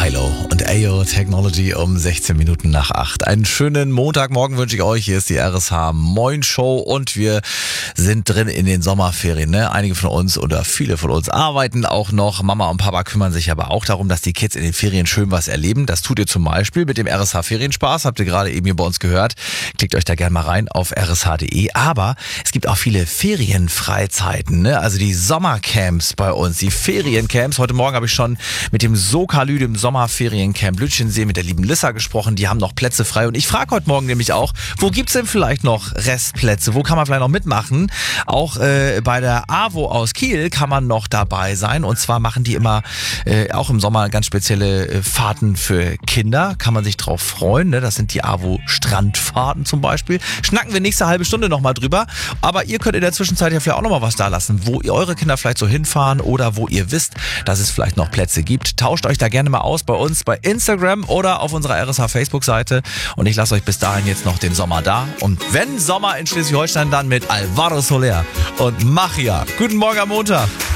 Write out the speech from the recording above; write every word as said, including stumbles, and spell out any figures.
Milo und Ayo Technology um sechzehn Minuten nach acht. Einen schönen Montagmorgen wünsche ich euch. Hier ist die R S H Moin Show und wir sind drin in den Sommerferien. Ne? Einige von uns oder viele von uns arbeiten auch noch. Mama und Papa kümmern sich aber auch darum, dass die Kids in den Ferien schön was erleben. Das tut ihr zum Beispiel mit dem R S H Ferienspaß. Habt ihr gerade eben hier bei uns gehört. Klickt euch da gerne mal rein auf r s h punkt d e. Aber es gibt auch viele Ferienfreizeiten. Ne? Also die Sommercamps bei uns, die Feriencamps. Heute Morgen habe ich schon mit dem Sokalü, dem Sommerferiencamp Lütchensee, mit der lieben Lissa gesprochen. Die haben noch Plätze frei. Und ich frage heute Morgen nämlich auch, wo gibt's denn vielleicht noch Restplätze? Wo kann man vielleicht noch mitmachen? Auch äh, bei der AWO aus Kiel kann man noch dabei sein. Und zwar machen die immer äh, auch im Sommer ganz spezielle äh, Fahrten für Kinder. Kann man sich drauf freuen. Ne? Das sind die AWO Strandfahrten zum Beispiel. Schnacken wir nächste halbe Stunde nochmal drüber. Aber ihr könnt in der Zwischenzeit ja vielleicht auch nochmal was da lassen, wo ihr eure Kinder vielleicht so hinfahren oder wo ihr wisst, dass es vielleicht noch Plätze gibt. Tauscht euch da gerne mal aus bei uns bei Instagram oder auf unserer R S H Facebook-Seite. Und ich lasse euch bis dahin jetzt noch den Sommer da. Und wenn Sommer in Schleswig-Holstein, dann mit Alvaro Soler und Machia. Guten Morgen am Montag.